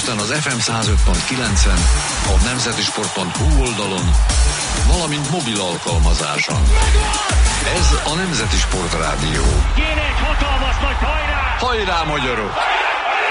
Budapesten az FM 105.9-en, a nemzetisport.hu oldalon, valamint mobil alkalmazáson. Ez a Nemzeti Sport Rádió. Jön egy hatalmas nagy hajrá! Hajrá, magyarok!